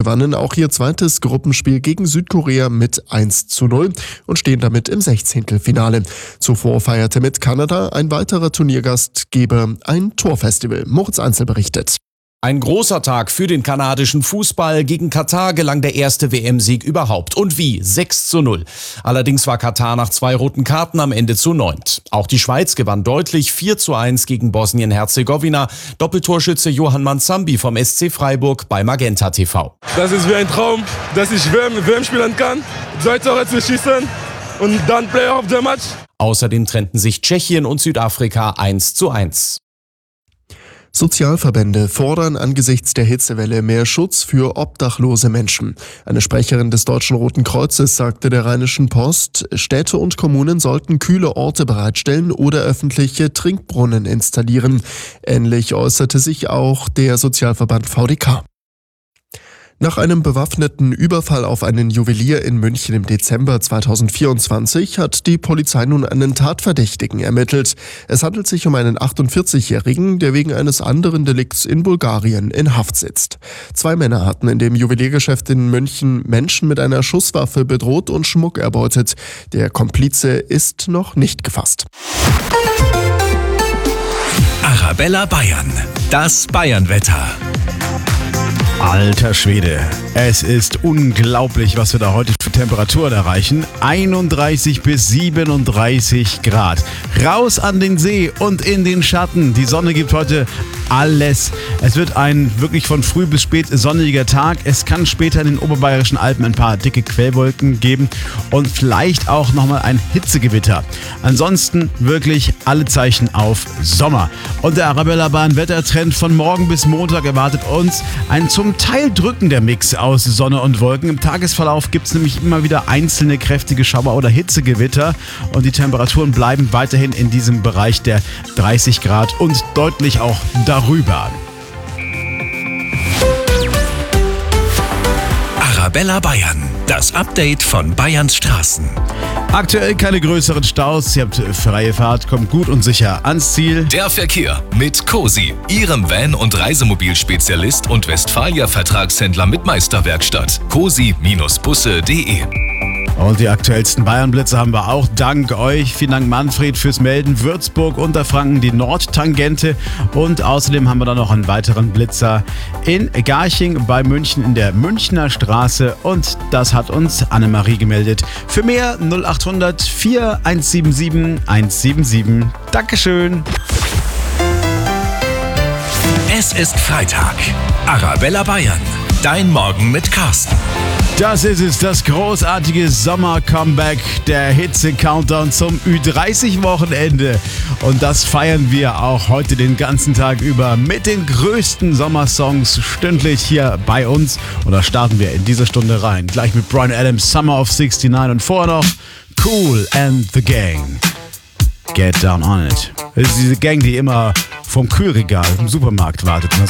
gewannen auch ihr zweites Gruppenspiel gegen Südkorea mit 1:0 und stehen damit im 16. Zuvor feierte mit Kanada ein weiterer Turniergastgeber ein Torfestival. Moritz Einzel berichtet. Ein großer Tag für den kanadischen Fußball. Gegen Katar gelang der erste WM-Sieg überhaupt. Und wie? 6:0. Allerdings war Katar nach 2 roten Karten am Ende zu 9. Auch die Schweiz gewann deutlich 4:1 gegen Bosnien-Herzegowina. Doppeltorschütze Johann Manzambi vom SC Freiburg bei Magenta TV. Das ist wie ein Traum, dass ich WM spielen kann. 2 Tore zu schießen und dann Player of the Match. Außerdem trennten sich Tschechien und Südafrika 1:1. Sozialverbände fordern angesichts der Hitzewelle mehr Schutz für obdachlose Menschen. Eine Sprecherin des Deutschen Roten Kreuzes sagte der Rheinischen Post, Städte und Kommunen sollten kühle Orte bereitstellen oder öffentliche Trinkbrunnen installieren. Ähnlich äußerte sich auch der Sozialverband VDK. Nach einem bewaffneten Überfall auf einen Juwelier in München im Dezember 2024 hat die Polizei nun einen Tatverdächtigen ermittelt. Es handelt sich um einen 48-Jährigen, der wegen eines anderen Delikts in Bulgarien in Haft sitzt. 2 Männer hatten in dem Juweliergeschäft in München Menschen mit einer Schusswaffe bedroht und Schmuck erbeutet. Der Komplize ist noch nicht gefasst. Arabella Bayern, das Bayernwetter. Alter Schwede, es ist unglaublich, was wir da heute für Temperaturen erreichen. 31 bis 37 Grad. Raus an den See und in den Schatten. Die Sonne gibt heute alles. Es wird ein wirklich von früh bis spät sonniger Tag. Es kann später in den oberbayerischen Alpen ein paar dicke Quellwolken geben und vielleicht auch nochmal ein Hitzegewitter. Ansonsten wirklich alle Zeichen auf Sommer. Und der Arabella Bayern Wettertrend von morgen bis Montag erwartet uns ein zum Teil drückender Mix aus Sonne und Wolken. Im Tagesverlauf gibt es nämlich immer wieder einzelne kräftige Schauer oder Hitzegewitter und die Temperaturen bleiben weiterhin in diesem Bereich der 30 Grad und deutlich auch darüber. Arabella Bayern, das Update von Bayerns Straßen. Aktuell keine größeren Staus, ihr habt freie Fahrt, kommt gut und sicher ans Ziel. Der Verkehr mit Cosi, Ihrem Van- und Reisemobilspezialist und Westfalia-Vertragshändler mit Meisterwerkstatt. cosi-busse.de. Und die aktuellsten Bayernblitze haben wir auch dank euch. Vielen Dank Manfred fürs Melden. Würzburg, Unterfranken, die Nordtangente. Und außerdem haben wir dann noch einen weiteren Blitzer in Garching bei München in der Münchner Straße. Und das hat uns Annemarie gemeldet. Für mehr 0800 4177 177. Dankeschön. Es ist Freitag. Arabella Bayern. Dein Morgen mit Carsten. Das ist es, das großartige Sommer-Comeback, der Hitze-Countdown zum Ü30-Wochenende. Und das feiern wir auch heute den ganzen Tag über mit den größten Sommersongs stündlich hier bei uns. Und da starten wir in diese Stunde rein. Gleich mit Bryan Adams, Summer of 69 und vorher noch Kool and the Gang. Get down on it. Das ist diese Gang, die immer vorm Kühlregal im Supermarkt wartet.